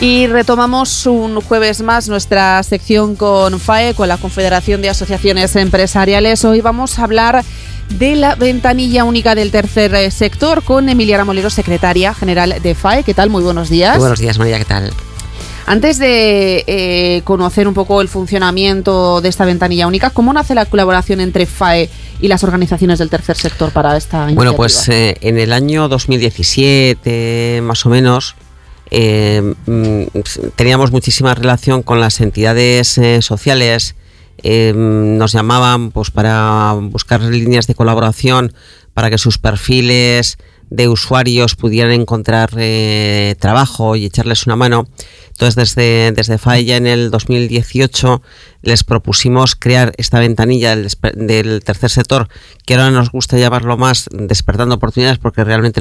Y retomamos un jueves más nuestra sección con FAE, con la Confederación de Asociaciones Empresariales. Hoy vamos a hablar de la ventanilla única del tercer sector con Emiliana Molero, secretaria general de FAE. ¿Qué tal? Muy buenos días. Muy buenos días, María, ¿qué tal? Antes de conocer un poco el funcionamiento de esta ventanilla única, ¿cómo nace la colaboración entre FAE y las organizaciones del tercer sector para esta iniciativa? Bueno, pues en el año 2017, más o menos, teníamos muchísima relación con las entidades sociales. Nos llamaban pues para buscar líneas de colaboración para que sus perfiles de usuarios pudieran encontrar trabajo y echarles una mano. Entonces desde FAE ya en el 2018 les propusimos crear esta ventanilla del tercer sector, que ahora nos gusta llamarlo más despertando oportunidades, porque realmente